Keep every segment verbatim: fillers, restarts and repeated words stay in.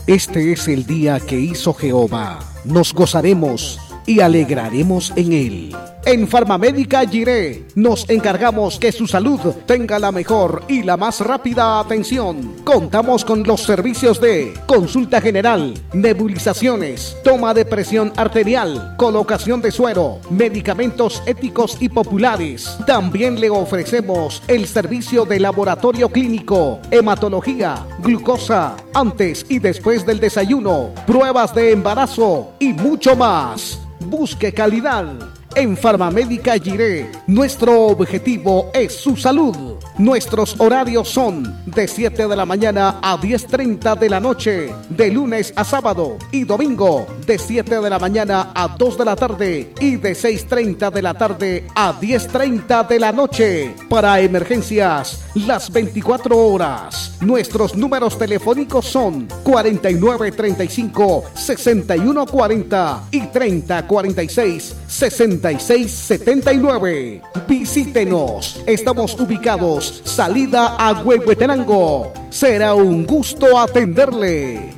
Este es el día que hizo Jehová. Nos gozaremos y alegraremos en él. En Farmamédica Jiré nos encargamos que su salud tenga la mejor y la más rápida atención. Contamos con los servicios de consulta general, nebulizaciones, toma de presión arterial, colocación de suero, medicamentos éticos y populares. También le ofrecemos el servicio de laboratorio clínico, hematología, glucosa, antes y después del desayuno, pruebas de embarazo y mucho más. Busque calidad. En Farmamédica Jiré, nuestro objetivo es su salud. Nuestros horarios son de siete de la mañana a diez treinta de la noche, de lunes a sábado, y domingo de siete de la mañana a dos de la tarde y de seis treinta de la tarde a diez treinta de la noche. Para emergencias, las veinticuatro horas. Nuestros números telefónicos son cuarenta y nueve treinta y cinco, sesenta y uno cuarenta y treinta cuarenta y seis, sesenta y seis setenta y nueve. Visítenos. Estamos ubicados salida a Huehuetenango. Será un gusto atenderle.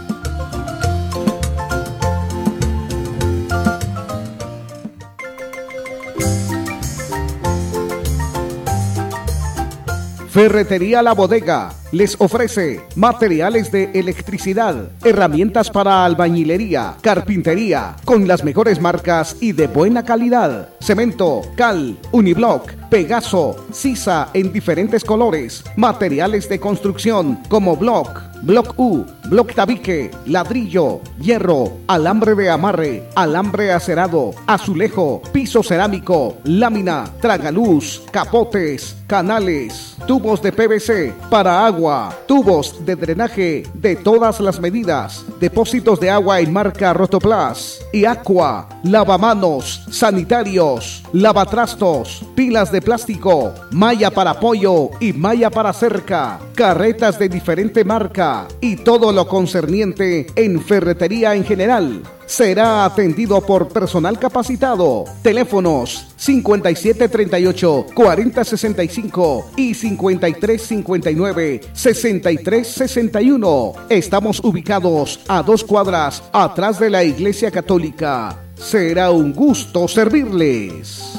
Ferretería La Bodega les ofrece materiales de electricidad, herramientas para albañilería, carpintería, con las mejores marcas y de buena calidad. Cemento, cal, uniblock, Pegaso, sisa en diferentes colores, materiales de construcción como block, block U, block tabique, ladrillo, hierro, alambre de amarre, alambre acerado, azulejo, piso cerámico, lámina, tragaluz, capotes, canales, tubos de P V C para agua, tubos de drenaje de todas las medidas, depósitos de agua en marca Rotoplas y Aqua, lavamanos, sanitarios, lavatrastos, pilas de plástico, malla para pollo y malla para cerca, carretas de diferente marca y todo lo concerniente en ferretería en general. Será atendido por personal capacitado. Teléfonos cincuenta y siete treinta y ocho, cuarenta sesenta y cinco y cincuenta y tres cincuenta y nueve, sesenta y tres sesenta y uno. Estamos ubicados a dos cuadras atrás de la Iglesia Católica. Será un gusto servirles.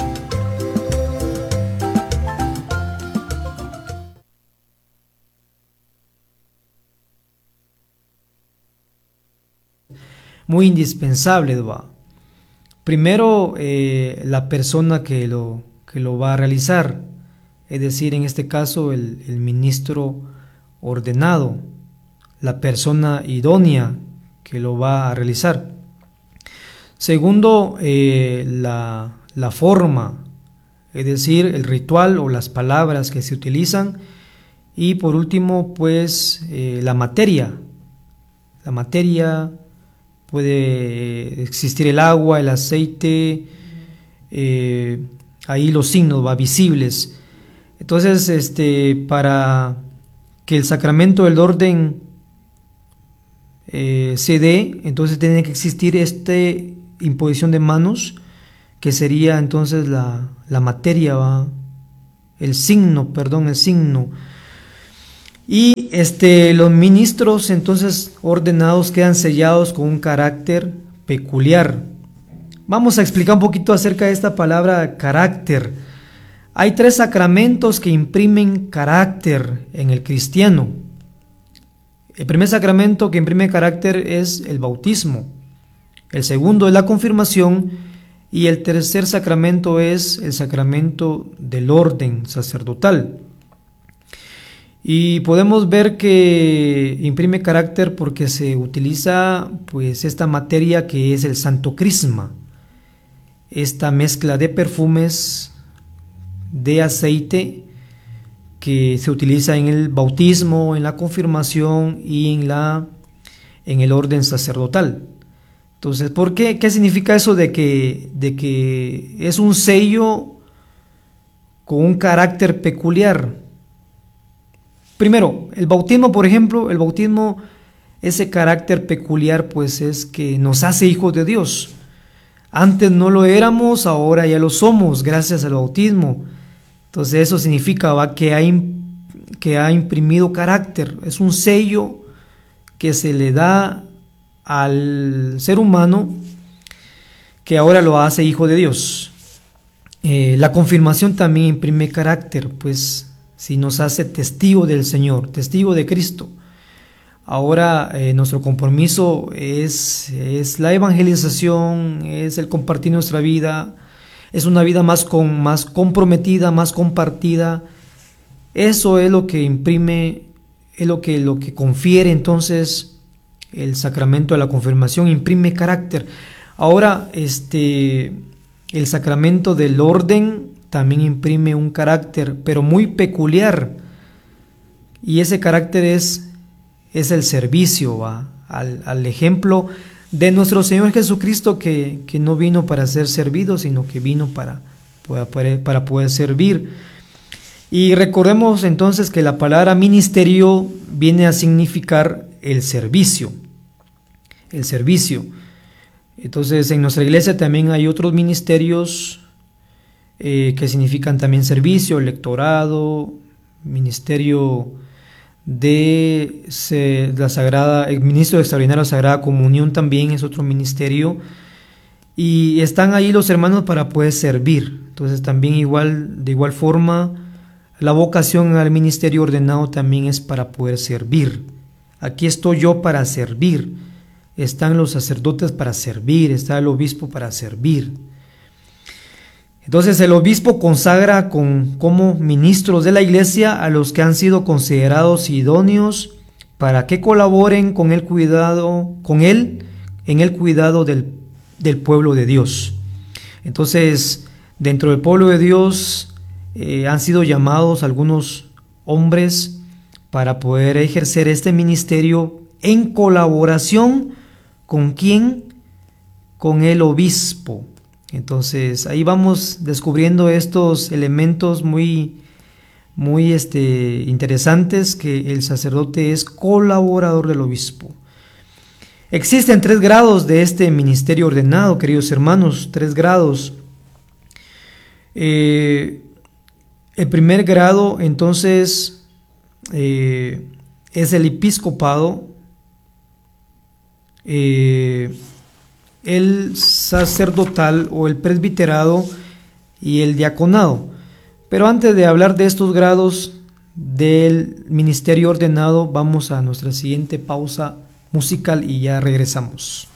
Muy indispensable, ¿va? Primero, eh, la persona que lo, que lo va a realizar, es decir, en este caso el, el ministro ordenado, la persona idónea que lo va a realizar. Segundo, eh, la, la forma, es decir, el ritual o las palabras que se utilizan. Y por último, pues, eh, la materia, la materia. Puede existir el agua, el aceite, eh, ahí los signos va, visibles. Entonces, este, para que el sacramento del orden eh, se dé, entonces tiene que existir esta imposición de manos, que sería entonces la, la materia, va, el signo, perdón, el signo. Y este, los ministros entonces ordenados quedan sellados con un carácter peculiar. Vamos a explicar un poquito acerca de esta palabra carácter. Hay tres sacramentos que imprimen carácter en el cristiano. El primer sacramento que imprime carácter es el bautismo. El segundo es la confirmación. Y el tercer sacramento es el sacramento del orden sacerdotal. Y podemos ver que imprime carácter porque se utiliza pues esta materia que es el santo crisma, esta mezcla de perfumes, de aceite que se utiliza en el bautismo, en la confirmación y en la en el orden sacerdotal. Entonces, ¿por qué? ¿Qué significa eso de que, de que es un sello con un carácter peculiar? Primero, el bautismo, por ejemplo, el bautismo, ese carácter peculiar, pues es que nos hace hijos de Dios. Antes no lo éramos, ahora ya lo somos, gracias al bautismo. Entonces eso significa, ¿va?, que ha, que ha imprimido carácter, es un sello que se le da al ser humano que ahora lo hace hijo de Dios. Eh, la confirmación también imprime carácter, pues si nos hace testigo del Señor, testigo de Cristo. Ahora eh, nuestro compromiso es, es la evangelización, es el compartir nuestra vida, es una vida más, con, más comprometida, más compartida. Eso es lo que imprime, es lo que, lo que confiere entonces el sacramento de la confirmación, imprime carácter. Ahora, este, el sacramento del orden también imprime un carácter, pero muy peculiar, y ese carácter es, es el servicio, ¿va? Al, al ejemplo de nuestro Señor Jesucristo, que, que no vino para ser servido, sino que vino para, para, para poder servir. Y recordemos entonces que la palabra ministerio viene a significar el servicio, el servicio. Entonces en nuestra iglesia también hay otros ministerios eh, que significan también servicio, lectorado, ministerio de se, la Sagrada, el ministro extraordinario de la Sagrada Comunión también es otro ministerio, y están ahí los hermanos para poder servir. Entonces también igual, de igual forma, la vocación al ministerio ordenado también es para poder servir. Aquí estoy yo para servir. Están los sacerdotes para servir, está el obispo para servir. Entonces el obispo consagra con, como ministros de la iglesia a los que han sido considerados idóneos para que colaboren con el cuidado, con él en el cuidado del, del pueblo de Dios. Entonces, dentro del pueblo de Dios eh, han sido llamados algunos hombres para poder ejercer este ministerio en colaboración ¿con quién? Con el obispo. Entonces ahí vamos descubriendo estos elementos muy, muy este, interesantes, que el sacerdote es colaborador del obispo. Existen tres grados de este ministerio ordenado, queridos hermanos, tres grados. Eh, el primer grado entonces eh, es el episcopado, Eh, el sacerdotal o el presbiterado y el diaconado. Pero antes de hablar de estos grados del ministerio ordenado, vamos a nuestra siguiente pausa musical y ya regresamos.